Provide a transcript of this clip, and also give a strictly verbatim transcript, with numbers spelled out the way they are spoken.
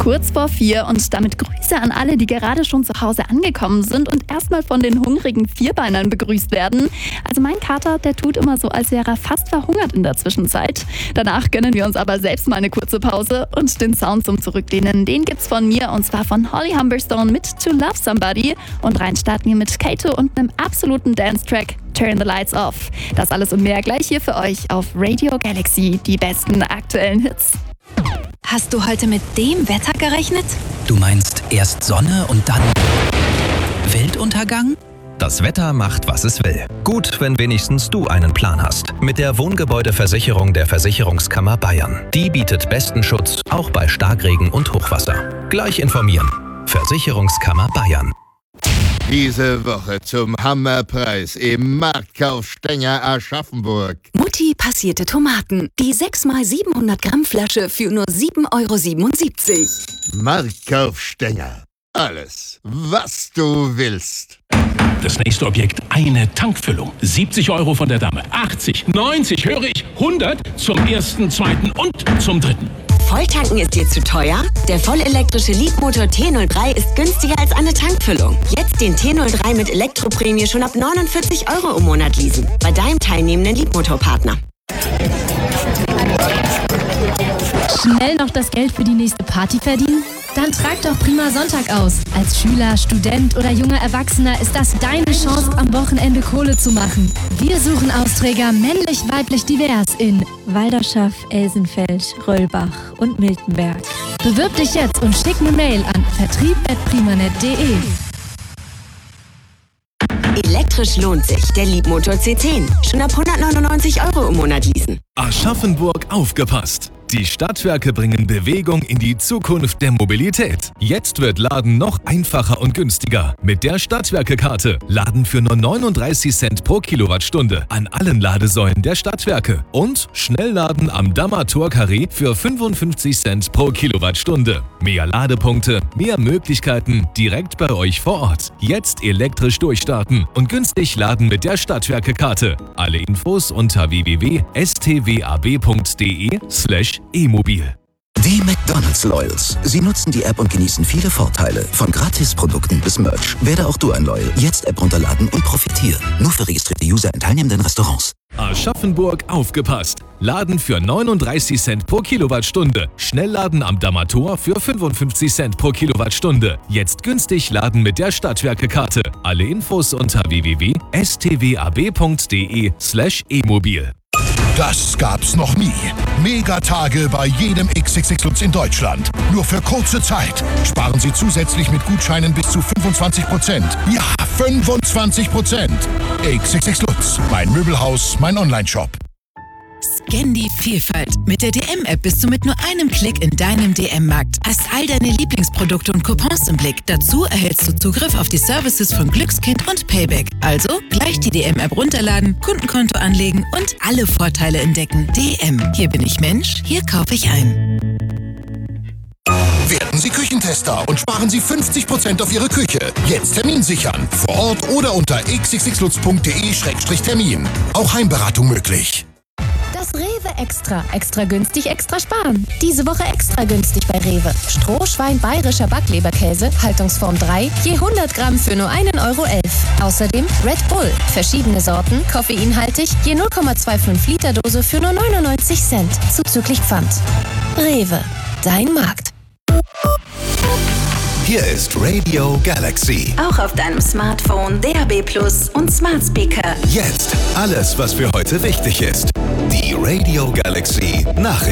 kurz vor vier und damit Grüße an alle, die gerade schon zu Hause angekommen sind und erstmal von den hungrigen Vierbeinern begrüßt werden. Also mein Kater, der tut immer so, als wäre er fast verhungert in der Zwischenzeit. Danach gönnen wir uns aber selbst mal eine kurze Pause und den Sound zum Zurücklehnen, den gibt's von mir und zwar von Holly Humberstone mit To Love Somebody. Und rein starten wir mit Kato und einem absoluten Dance-Track, Turn the Lights Off. Das alles und mehr gleich hier für euch auf Radio Galaxy, die besten aktuellen Hits. Hast du heute mit dem Wetter gerechnet? Du meinst erst Sonne und dann Weltuntergang? Das Wetter macht, was es will. Gut, wenn wenigstens du einen Plan hast. Mit der Wohngebäudeversicherung der Versicherungskammer Bayern. Die bietet besten Schutz, auch bei Starkregen und Hochwasser. Gleich informieren. Versicherungskammer Bayern. Diese Woche zum Hammerpreis im Marktkauf Stenger Aschaffenburg. Mutti passierte Tomaten. Die sechs mal siebenhundert Gramm Flasche für nur sieben Euro siebenundsiebzig. Marktkauf Stenger. Alles, was du willst. Das nächste Objekt, eine Tankfüllung. siebzig Euro von der Dame. achtzig, neunzig, höre ich. hundert zum ersten, zweiten und zum dritten. Volltanken ist dir zu teuer? Der vollelektrische Leadmotor T null drei ist günstiger als eine Tankfüllung. Jetzt den T null drei mit Elektroprämie schon ab neunundvierzig Euro im Monat leasen. Bei deinem teilnehmenden Leadmotorpartner. Schnell noch das Geld für die nächste Party verdienen? Dann trag doch Prima Sonntag aus. Als Schüler, Student oder junger Erwachsener ist das deine Chance, am Wochenende Kohle zu machen. Wir suchen Austräger männlich, weiblich, divers in Walderschaff, Elsenfeld, Röllbach und Miltenberg. Bewirb dich jetzt und schick eine Mail an vertrieb at primanet punkt de. Elektrisch lohnt sich. Der Leadmotor C zehn. Schon ab hundertneunundneunzig Euro im Monat leasen. Aschaffenburg aufgepasst! Die Stadtwerke bringen Bewegung in die Zukunft der Mobilität. Jetzt wird Laden noch einfacher und günstiger. Mit der Stadtwerke-Karte. Laden für nur neununddreißig Cent pro Kilowattstunde an allen Ladesäulen der Stadtwerke. Und Schnellladen am Dammer Tor-Carré für fünfundfünfzig Cent pro Kilowattstunde. Mehr Ladepunkte, mehr Möglichkeiten direkt bei euch vor Ort. Jetzt elektrisch durchstarten und günstig laden mit der Stadtwerke-Karte. Alle Infos unter w w w punkt s t w a b punkt de slash e-mobil. Die McDonald's Loyals. Sie nutzen die App und genießen viele Vorteile. Von Gratisprodukten bis Merch. Werde auch du ein Loyal. Jetzt App runterladen und profitieren. Nur für registrierte User in teilnehmenden Restaurants. Aschaffenburg aufgepasst. Laden für neununddreißig Cent pro Kilowattstunde. Schnellladen am Dammer Tor für fünfundfünfzig Cent pro Kilowattstunde. Jetzt günstig laden mit der Stadtwerke-Karte. Alle Infos unter w w w punkt s t w a b punkt de slash e-mobil. Das gab's noch nie. Megatage bei jedem X X X Lutz in Deutschland. Nur für kurze Zeit. Sparen Sie zusätzlich mit Gutscheinen bis zu fünfundzwanzig Prozent. Ja, fünfundzwanzig Prozent. X X X Lutz. Mein Möbelhaus, mein Onlineshop. Scan die Vielfalt. Mit der D M-App bist du mit nur einem Klick in deinem D M-Markt. Hast all deine Lieblingsprodukte und Coupons im Blick. Dazu erhältst du Zugriff auf die Services von Glückskind und Payback. Also gleich die D M-App runterladen, Kundenkonto anlegen und alle Vorteile entdecken. D M. Hier bin ich Mensch, hier kaufe ich ein. Werden Sie Küchentester und sparen Sie fünfzig Prozent auf Ihre Küche. Jetzt Termin sichern. Vor Ort oder unter x x x lutz punkt de Schrägstrich Termin. Auch Heimberatung möglich. Das Rewe Extra. Extra günstig, extra sparen. Diese Woche extra günstig bei Rewe. Strohschwein bayerischer Backleberkäse, Haltungsform drei, je hundert Gramm für nur einen Euro elf. Außerdem Red Bull, verschiedene Sorten, koffeinhaltig, je null Komma fünfundzwanzig Liter Dose für nur neunundneunzig Cent, zuzüglich Pfand. Rewe, dein Markt. Hier ist Radio Galaxy. Auch auf deinem Smartphone, D A B Plus und Smart Speaker. Jetzt alles, was für heute wichtig ist. Die Radio Galaxy Nachrichten.